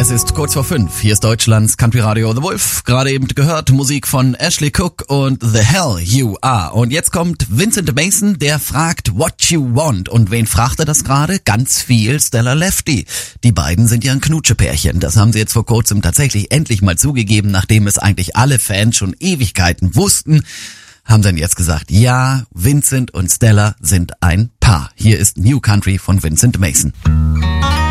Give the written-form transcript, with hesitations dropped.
Es ist kurz vor 5. Hier ist Deutschlands Country Radio The Wolf. Gerade eben gehört Musik von Ashley Cook und The Hell You Are. Und jetzt kommt Vincent Mason, der fragt What You Want. Und wen fragt er das gerade? Ganz viel Stella Lefty. Die beiden sind ja ein Knutschepärchen. Das haben sie jetzt vor kurzem tatsächlich endlich mal zugegeben, nachdem es eigentlich alle Fans schon Ewigkeiten wussten. Haben dann jetzt gesagt, ja, Vincent und Stella sind ein Paar. Hier ist New Country von Vincent Mason.